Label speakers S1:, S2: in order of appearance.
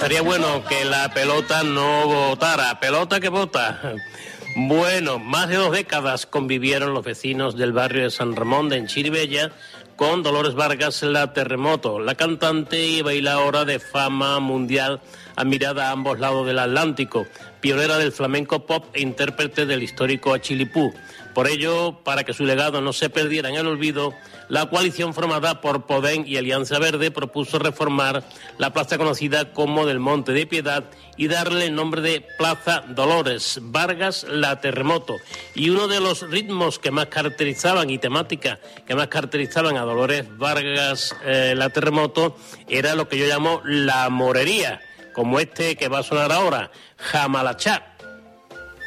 S1: estaría bueno que la pelota no votara. Pelota que vota. Bueno, más de 2 décadas convivieron los vecinos del barrio de San Ramón de Chirivella con Dolores Vargas, la Terremoto, la cantante y bailaora de fama mundial, admirada a ambos lados del Atlántico, pionera del flamenco pop e intérprete del histórico Achilipú. Por ello, para que su legado no se perdiera en el olvido, la coalición formada por Podem y Alianza Verde propuso reformar la plaza conocida como del Monte de Piedad y darle el nombre de Plaza Dolores Vargas la Terremoto. Y uno de los ritmos que más caracterizaban y temática que más caracterizaban a Dolores Vargas la Terremoto era lo que yo llamo la morería, como este que va a sonar ahora, Jamalachá.